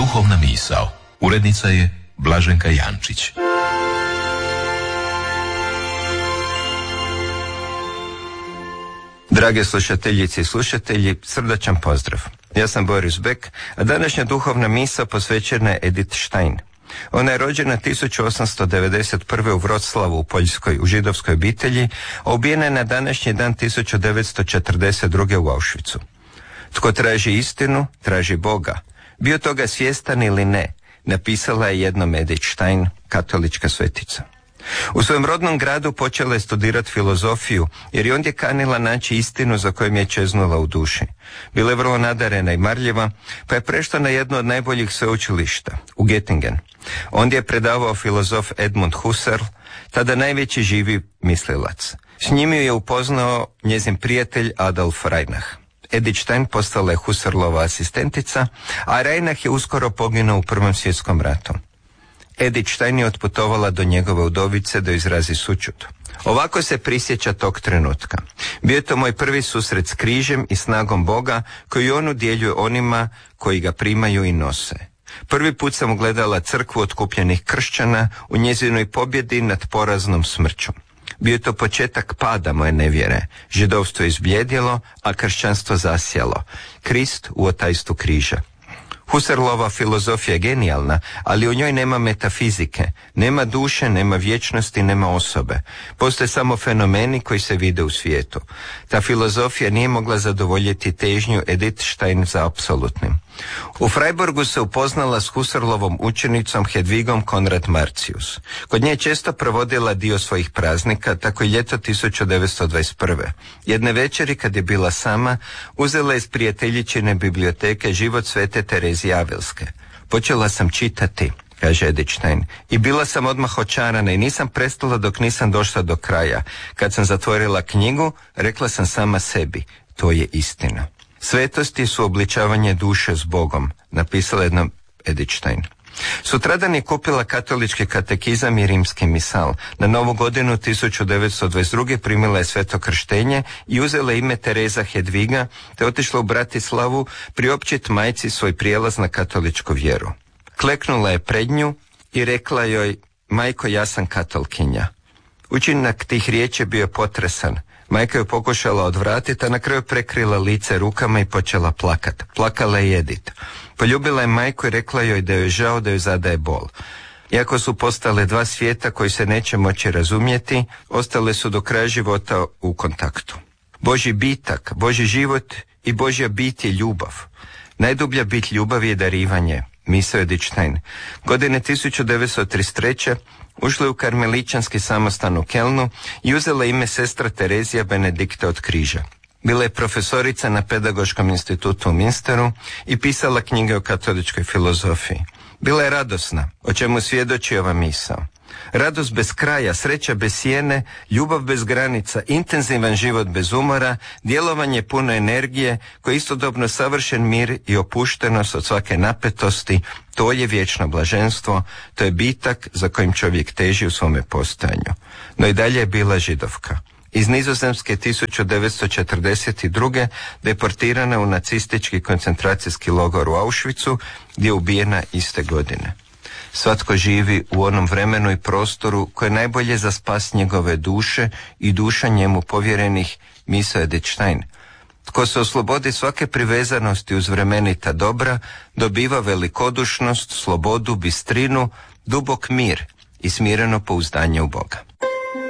Duhovna misao. Urednica je Blaženka Jančić. Drage slušateljice i slušatelji, srdačan pozdrav. Ja sam Boris Bek, a današnja duhovna misa posvećena je Edith Stein. Ona je rođena 1891. u Vroclavu u Poljskoj u židovskoj obitelji, a ubijena je na današnji dan 1942. u Auschwitzu. Tko traži istinu, traži Boga. Bio toga svjestan ili ne, napisala je jednom Edith Stein, katolička svetica. U svojem rodnom gradu počela je studirati filozofiju, jer je ondje kanila naći istinu za kojom je čeznula u duši. Bila je vrlo nadarena i marljiva, pa je prešla na jedno od najboljih sveučilišta, u Göttingen. Ondje je predavao filozof Edmund Husserl, tada najveći živi mislilac. S njim ju je upoznao njezin prijatelj Adolf Reinach. Edith Stein postala je Husserlova asistentica, a Reinach je uskoro poginuo u Prvom svjetskom ratu. Edith Stein je otputovala do njegove udovice da izrazi sućut. Ovako se prisjeća tog trenutka. Bio je to moj prvi susret s križem i snagom Boga koju on udjeljuje onima koji ga primaju i nose. Prvi put sam ugledala crkvu otkupljenih kršćana u njezinoj pobjedi nad poraznom smrću. Bio je to početak pada moje nevjere. Židovstvo je izbljedjelo, a kršćanstvo zasjalo. Krist u otajstvu križa. Husserlova filozofija je genijalna, ali u njoj nema metafizike, nema duše, nema vječnosti, nema osobe. Postoje samo fenomeni koji se vide u svijetu. Ta filozofija nije mogla zadovoljiti težnju Edith Stein za apsolutnim. U Freiburgu se upoznala s Husserlovom učenicom Hedvigom Konrad Marcius. Kod nje je često provodila dio svojih praznika, tako i ljeto 1921. Jedne večeri, kad je bila sama, uzela iz prijateljičine biblioteke Život svete Terezije Avelske. Počela sam čitati, kaže Edith Stein, i bila sam odmah očarana i nisam prestala dok nisam došla do kraja. Kad sam zatvorila knjigu, rekla sam sama sebi, to je istina. Svetosti su obličavanje duše s Bogom, napisala jednom Edith Stein. Sutradan je kupila katolički katekizam i rimski misal. Na Novu godinu 1922. primila je sveto krštenje i uzela ime Tereza Hedviga, te otišla u Bratislavu priopćiti majci svoj prijelaz na katoličku vjeru. Kleknula je pred nju i rekla joj, majko, ja sam katolkinja. Učinak tih riječi bio potresan. Majka je pokušala odvratiti, a na kraju prekrila lice rukama i počela plakat. Plakala je Edith. Poljubila je majku i rekla joj da joj žao da joj zadaje bol. Iako su postale dva svijeta koji se neće moći razumjeti, ostale su do kraja života u kontaktu. Božji bitak, Božji život i Božja bit je ljubav. Najdublja bit ljubavi je darivanje, misao Edith Stein. Godine 1933. ušla je u karmeličanski samostan u Kelnu i uzela ime sestra Terezija Benedikta od križa. Bila je profesorica na Pedagoškom institutu u Münsteru i pisala knjige o katoličkoj filozofiji. Bila je radosna, o čemu svjedoči ova misao. Radost bez kraja, sreća bez sjene, ljubav bez granica, intenzivan život bez umora, djelovanje puno energije, koji istodobno savršen mir i opuštenost od svake napetosti, to je vječno blaženstvo, to je bitak za kojim čovjek teži u svome postojanju. No i dalje je bila židovka. Iz Nizozemske 1942. deportirana u nacistički koncentracijski logor u Auschwitzu, gdje je ubijena iste godine. Svatko živi u onom vremenu i prostoru koje je najbolje za spas njegove duše i duša njemu povjerenih, misao Edith Stein. Tko se oslobodi svake privezanosti uz vremenita dobra, dobiva velikodušnost, slobodu, bistrinu, dubok mir i smireno pouzdanje u Boga.